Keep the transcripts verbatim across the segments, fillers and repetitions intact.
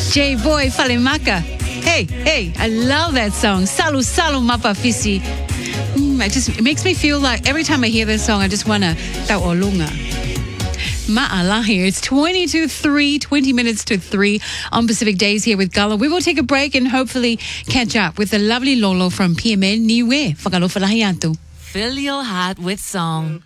J-Boy Falemaka. Hey, hey, I love that song. Salu, salu, mapafisi. Mm, it just it makes me feel like every time I hear this song, I just want to tau olunga. Ma'ala here. It's twenty to three, twenty minutes to three on Pacific Days here with Gala. We will take a break and hopefully catch up with the lovely Lolo from P M N Niue. Whakalofalahiatu. Fill your heart with song.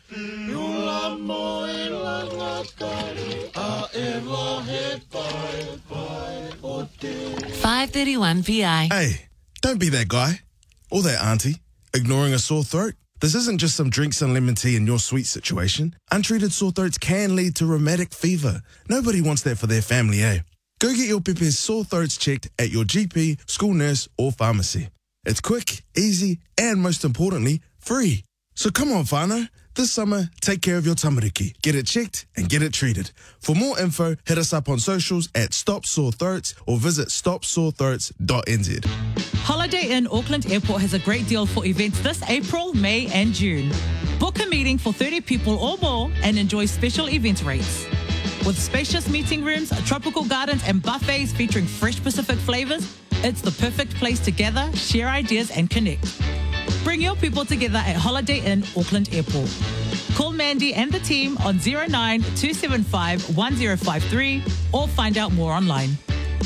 five thirty-one P I. Hey, don't be that guy or that auntie ignoring a sore throat. This isn't just some drinks and lemon tea in your sweet situation. Untreated sore throats can lead to rheumatic fever. Nobody wants that for their family, eh? Go get your Pepe's sore throats checked at your G P, school nurse, or pharmacy. It's quick, easy, and most importantly, free. So come on, whānau. This summer, take care of your tamariki. Get it checked and get it treated. For more info, hit us up on socials at Stop Sore Throats or visit stop sore throats dot n z. Holiday Inn Auckland Airport has a great deal for events this April, May and June. Book a meeting for thirty people or more and enjoy special event rates. With spacious meeting rooms, tropical gardens and buffets featuring fresh Pacific flavours, it's the perfect place to gather, share ideas and connect. Bring your people together at Holiday Inn Auckland Airport. Call Mandy and the team on zero nine two seven five one zero five three or find out more online.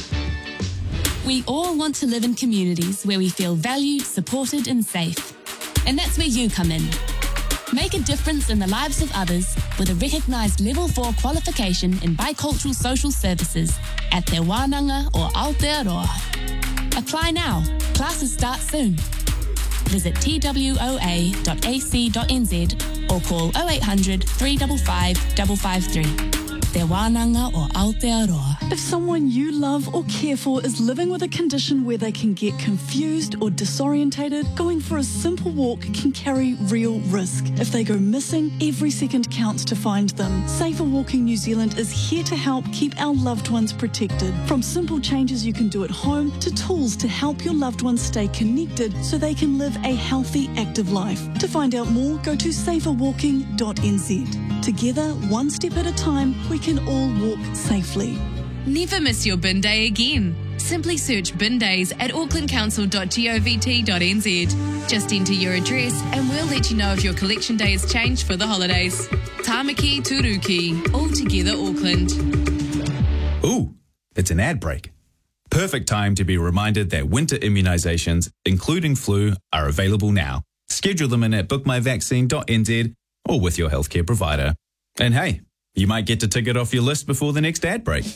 We all want to live in communities where we feel valued, supported and safe. And that's where you come in. Make a difference in the lives of others with a recognised Level four qualification in Bicultural Social Services at Te Wānanga or Aotearoa. Apply now. Classes start soon. Visit t w o a dot a c dot n z or call oh eight hundred, three five five, five five three. Te Wānanga or Aotearoa. If someone you love or care for is living with a condition where they can get confused or disorientated, going for a simple walk can carry real risk. If they go missing, every second counts to find them. Safer Walking New Zealand is here to help keep our loved ones protected. From simple changes you can do at home to tools to help your loved ones stay connected so they can live a healthy, active life. To find out more, go to safer walking dot n z. Together, one step at a time, we can all walk safely. Never miss your bin day again. Simply search bin days at auckland council dot govt dot n z. Just enter your address and we'll let you know if your collection day has changed for the holidays. Tāmaki Turuki, all together Auckland. Ooh, it's an ad break. Perfect time to be reminded that winter immunisations, including flu, are available now. Schedule them in at book my vaccine dot n z or with your healthcare provider. And hey, you might get to tick it off your list before the next ad break.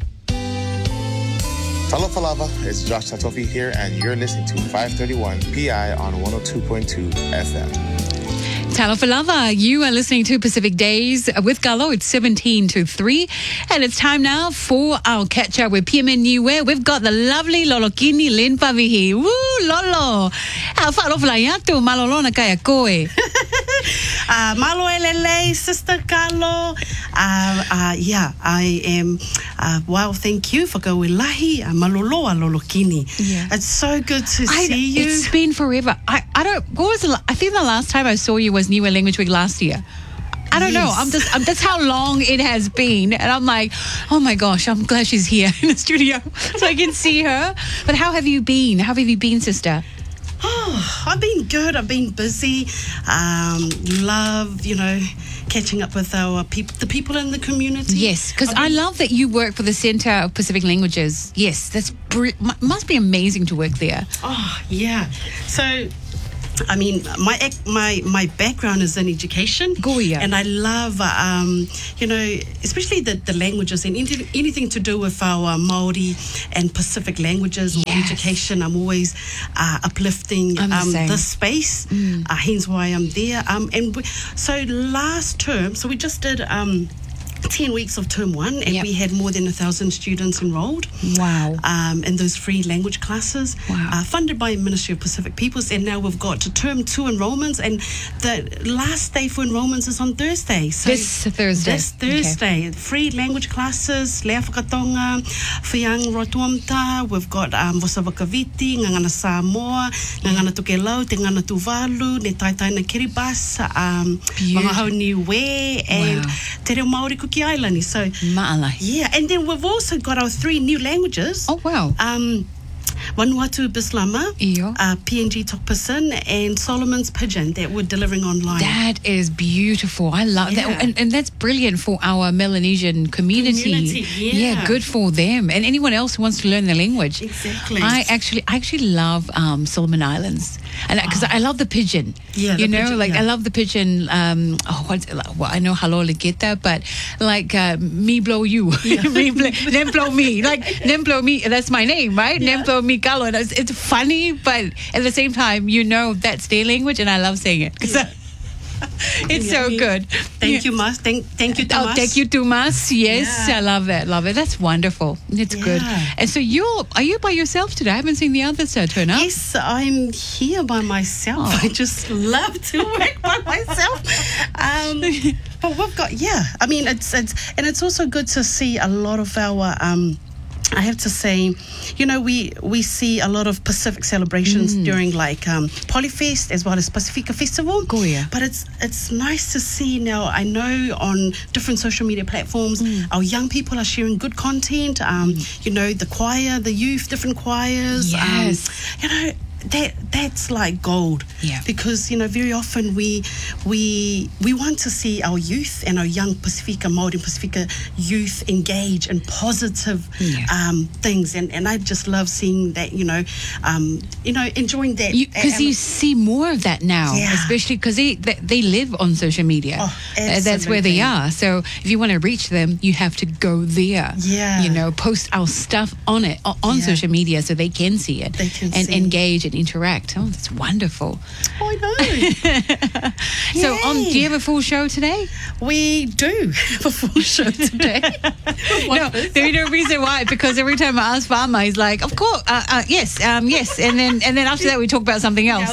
Talofa lava, it's Josh Tatofi here, and you're listening to five thirty-one P I on one oh two point two F M. Talofa lava, you are listening to Pacific Days with Galo. It's seventeen to three, and it's time now for our catch up with P M N Niue. We've got the lovely Lolokini Lenpavihi. Woo, Lolo! How far off la yatu, malolona kaya koe. Uh, malo elele, Sister Carlo. Uh, uh, yeah, I am. Uh, well, thank you for going lahi. Uh, maloloa lolokini. Yeah. It's so good to I, see you. It's been forever. I, I don't. What was the? la- I think the last time I saw you was Niue Language Week last year. I don't Yes. know. I'm just. I'm, that's how long it has been, and I'm like, oh my gosh, I'm glad she's here in the studio so I can see her. But how have you been? How have you been, sister? Oh, I've been good. I've been busy. Um, love, you know, catching up with our people, the people in the community. Yes, because I've I been- love that you work for the Centre of Pacific Languages. Yes, that's br- mu- must be amazing to work there. Oh, yeah. So, I mean, my ec- my my background is in education, Goya. and I love, um, you know, especially the, the languages and anything, anything to do with our Māori and Pacific languages or Yes. education. I'm always uh, uplifting I'm the um, same. this space, Mm. uh, hence why I'm there. Um, and we, so last term, so we just did. Um, ten weeks of term one, and Yep. we had more than a thousand students enrolled Wow. um, in those free language classes, Wow. uh, funded by Ministry of Pacific Peoples. And now we've got to term two enrollments, and the last day for enrollments is on Thursday. So This Thursday. This Thursday, free language classes, Lea Whakatonga, Whiang Rotuamta. We've got um, Wasawakaviti, Ngangana Samoa, Ngangana Tukelau, Te Ngana Tuvalu, Ne Taitai na Kiribati, um, Beautiful. Mga Hau Niue, and Wow. Te Reo Māori Cookie Island. So, Ma'alai. yeah. And then we've also got our three new languages. Oh, wow. Um, Vanuatu Bislama, Iyo. uh, P N G Tokpasin, and Solomon's Pidgin that we're delivering online. That is beautiful. I love Yeah. that. And, and that's brilliant for our Melanesian community. Community, yeah. good for them. And anyone else who wants to learn the language. Exactly. I actually I actually love um, Solomon Islands. And because I love the pigeon. Yeah, the You know, pigeon, like yeah. I love the pigeon. Um, oh, what's, well, I know Halo Legeta, but like uh, me blow you. me blow, nem blow me. Like nem blow me. That's my name, right? Yeah. Nem blow me Galo. And It's, it's funny, but at the same time, you know that's their language, and I love saying it. 'Cause I- it's so Yeah. good. Thank Yeah. you, Mas. Thank, thank you, Oh, Tomas. thank you, Tomas. Yes, Yeah. I love that. Love it. That's wonderful. It's good. Yeah. And so you're, are you by yourself today? I haven't seen the others uh, turn up. Yes, I'm here by myself. Oh. I just love to work by myself. Um, but we've got, yeah. I mean, it's it's and it's also good to see a lot of our. Um, I have to say, you know, we we see a lot of Pacific celebrations Mm. during like um, Polyfest as well as Pacifica Festival. Oh, yeah. But it's it's nice to see now. I know on different social media platforms, Mm. our young people are sharing good content. Um, You know, the choir, the youth, different choirs. Yes. Um, you know. That that's like gold, Yeah. Because you know very often we we we want to see our youth and our young Pacifica Māori Pacifica youth engage in positive Yeah. um, things, and, and I just love seeing that. You know, um, you know, enjoying that Because you, see more of that now, Yeah. especially because they, they they live on social media. Oh, Uh, that's where they absolutely. are. So if you want to reach them, you have to go there. Yeah. You know, post our stuff on it o- on Yeah. social media so they can see it They can and see. engage and interact. Oh, that's wonderful. Oh, I know. So, on, Yay. do you have a full show today? We do have a full show today. No, there's no reason why. Because every time I ask Farmer, he's like, "Of course, uh, uh, yes, um, yes," and then and then after that we talk about something else.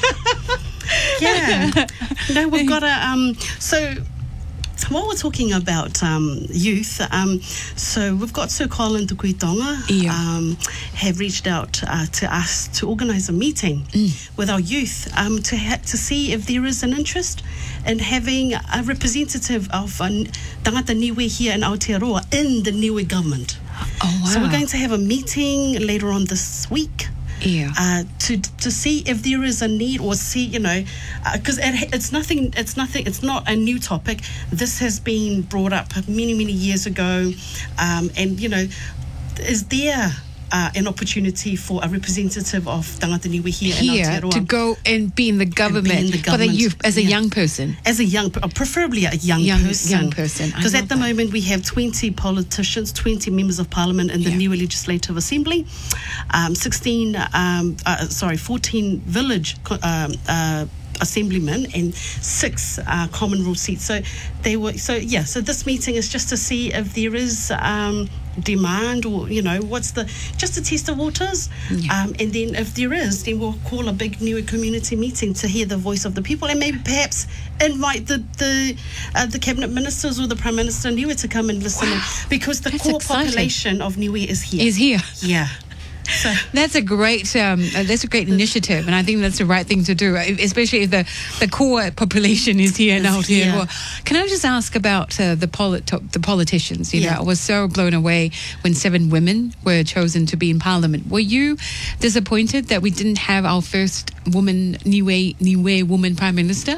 Yeah. No, we've got a um so while we're talking about um, youth, um, so we've got Sir Colin Tukuitonga Yeah. um, have reached out uh, to us to organise a meeting Mm. with our youth um, to ha- to see if there is an interest in having a representative of uh, Tangata Niue here in Aotearoa in the Niue government. Oh wow! So we're going to have a meeting later on this week. Yeah. Uh, to to see if there is a need, or see, you know, because it, it's nothing, it's nothing, it's not a new topic. This has been brought up many many years ago, um, and you know, is there uh, an opportunity for a representative of Tangata Niue here, in Here Aotearoa to go and be in the government, the for the government, youth as a yeah. young person. as a young, uh, preferably a young, Young- person, young person. I Because love at the that. moment we have twenty politicians, twenty members of parliament in the Yeah. new Legislative Assembly, um, sixteen, um, uh, sorry, fourteen village co- um, uh, assemblymen and six uh, common rule seats. So they were. So yeah. So this meeting is just to see if there is Um, demand, or you know, what's the just to test the waters, Yeah. um, and then if there is, then we'll call a big new community meeting to hear the voice of the people, and maybe perhaps invite the the uh, the cabinet ministers or the prime minister Niue to come and listen, in, because the That's core exciting. population of Niue is here. Is here. Yeah. So That's a great, um, uh, that's a great initiative, and I think that's the right thing to do, uh, especially if the, the core population is here Is now. Here. here. Well, can I just ask about uh, the polit- the politicians? You Yeah. know, I was so blown away when seven women were chosen to be in Parliament. Were you disappointed that we didn't have our first woman Niue Niue woman Prime Minister?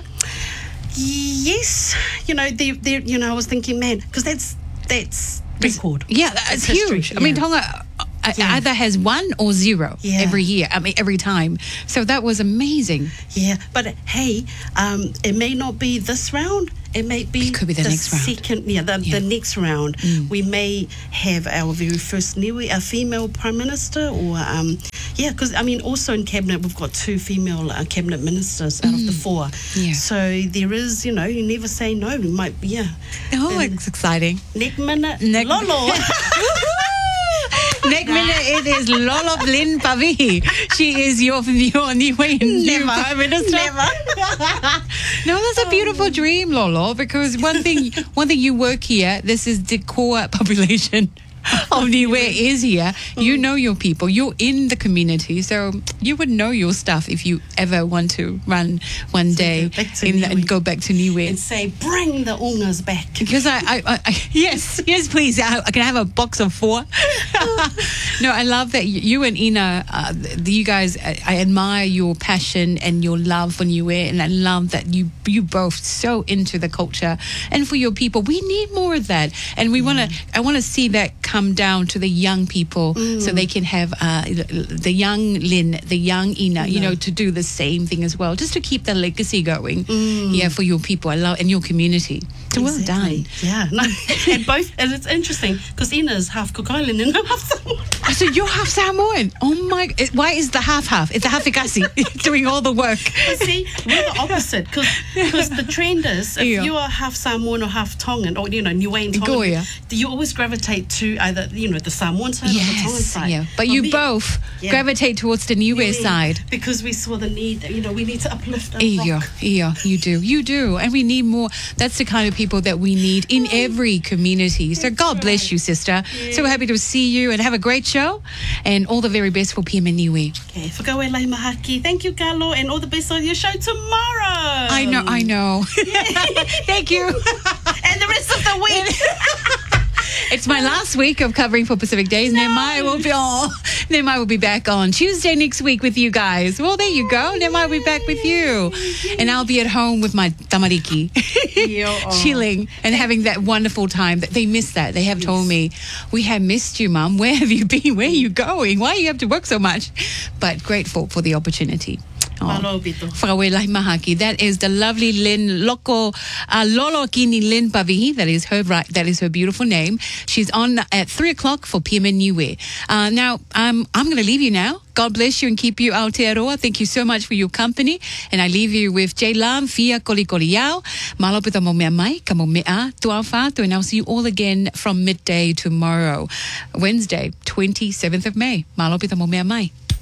yes, you know, they they you know, I was thinking, man, because that's that's record. Yeah, that's It's history, huge. I mean, yeah. Tonga uh, Yeah. either has one or zero Yeah. every year. I mean, every time. So that was amazing. Yeah, but hey, um, it may not be this round. It may be, It could be the next round. second, yeah, the, Yeah. the next round. Mm. We may have our very first Niue, a female prime minister, or um, yeah, because I mean, also in cabinet we've got two female uh, cabinet ministers out of the four. Yeah. So there is, you know, you never say no. We might, yeah. Oh, And it's exciting. next minute, Next- Lolo. Next minute, it is Lolo Lynn Pavihi. She is your your new, new Never. Prime Minister. Never. No, that's a beautiful dream, Lolo. Because one thing, one thing you work here. This is the core population. of Niue is here. You know your people. You're in the community, so you would know your stuff if you ever want to run one So day go back to in the, Niue. and go back to Niue. And say, bring the ungas back. Because I, I, I, I yes, yes, please. I, I can have a box of four. No, I love that you, you and Ina, uh, the, you guys. I, I admire your passion and your love for Niue, and I love that you you both so into the culture and for your people. We need more of that, and we want to. I want to see that come down to the young people, so they can have uh, the young Lynn, the young Ina, you know, to do the same thing as well, just to keep the legacy going. Yeah, for your people, I love, and your community. So well done. Yeah, no, and both, and it's interesting because Ina's half Cook Island and I'm half Samoan. So you're half Samoan. Oh my! it- Why is the half half? It's the half Ikasi doing all the work. But see, we're the opposite because the trend is if Yeah. you are half Samoan or half Tongan or you know Niuean Tongan, Goya. you always gravitate to either you know the Samoan side or the Tongan Yes, side. yeah. But For you me, both yeah. gravitate towards the Niue Niue, side. because we saw the need. that, You know, we need to uplift our Yeah, rock. yeah, you do, you do, and we need more. That's the kind of people that we need in every community. So God bless you, sister. So happy to see you and have a great show, and all the very best for P M Niue. Okay, whakaue lai mahaki. Thank you, Carlo, and all the best on your show tomorrow. I know, I know. Thank you. And the rest of the week. It's my last week of covering for Pacific Days. No. Nemai will be oh, Nemai will be back on Tuesday next week with you guys. Well, there you go. Nemai will be back with you, and I'll be at home with my tamariki, chilling and having that wonderful time. That they miss that. They have told me, we have missed you, Mum. Where have you been? Where are you going? Why do you have to work so much? But grateful for the opportunity. Malo Bito. Whakawelai mahaki. That is the lovely Lynn Loko uh, Lolo Kini Lynn Pavihi. That is her right. That is her beautiful name. She's on at three o'clock for P M Niue. Uh, now um, I'm going to leave you now. God bless you and keep you, Aotearoa. Thank you so much for your company. And I leave you with J Lam, Fia Koli Koli Yao, Malopita mo mea mai, ka mo mea, tuau whātu. And I'll see you all again from midday tomorrow, Wednesday, twenty-seventh of May. Malopita mo mea mai.